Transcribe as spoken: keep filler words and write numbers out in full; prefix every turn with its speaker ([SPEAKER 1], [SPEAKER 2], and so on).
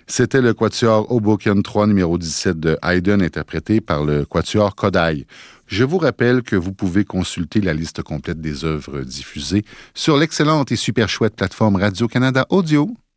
[SPEAKER 1] C'était le quatuor Hoboken trois, numéro dix-sept de Haydn, interprété par le quatuor Kodály. Je vous rappelle que vous pouvez consulter la liste complète des œuvres diffusées sur l'excellente et super chouette plateforme Radio-Canada Audio.